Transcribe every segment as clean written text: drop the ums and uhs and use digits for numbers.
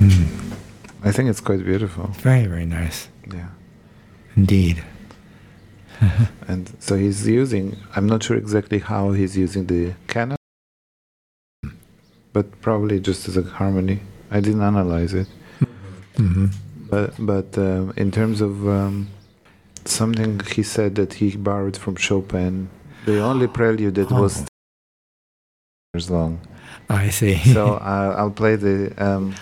I think it's quite beautiful. Very, very nice. Yeah. Indeed. And so he's using, I'm not sure exactly how he's using the canon, but probably just as a harmony. I didn't analyze it. Mm-hmm. But in terms of something he said that he borrowed from Chopin, the only prelude that was years long. I see. So I'll play the,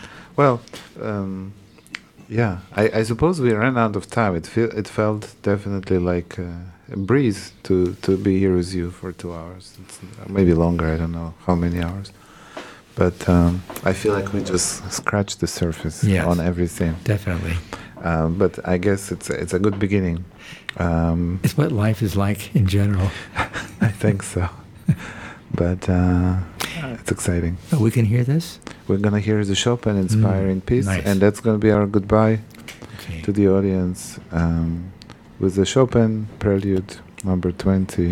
yeah, I suppose we ran out of time. It felt definitely like a breeze to be here with you for 2 hours. It's maybe longer, I don't know how many hours. But I feel like we just scratched the surface on everything. Definitely. But I guess it's a good beginning. It's what life is like in general. I think so. But it's exciting. Oh, we can hear this? We're going to hear the Chopin inspiring piece. Nice. And that's going to be our goodbye to the audience with the Chopin Prelude number 20.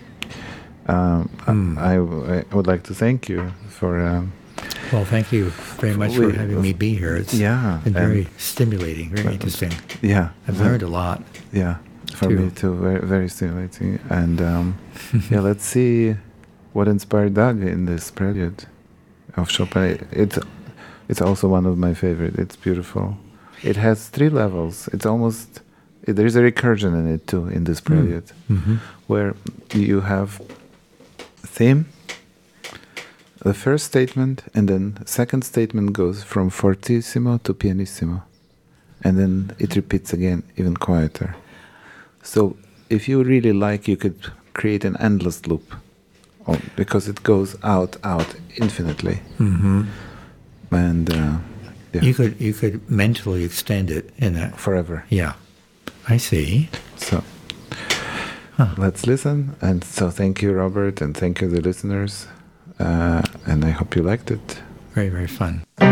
I would like to thank you for... well, thank you very much for having me be here. It's been very stimulating, very interesting. Yeah. I've learned a lot. Yeah, for me too. Very, very stimulating. And yeah, let's see what inspired Doug in this prelude of Chopin. It's also one of my favorite. It's beautiful. It has 3 levels. It's almost... there is a recursion in it too, in this prelude, where you have theme, the first statement, and then the second statement goes from fortissimo to pianissimo, and then it repeats again, even quieter. So if you really like, you could create an endless loop, because it goes out infinitely. And you could mentally extend it in that forever. Yeah, I see. So let's listen. And so thank you, Robert, and thank you, the listeners. And I hope you liked it. Very, very fun.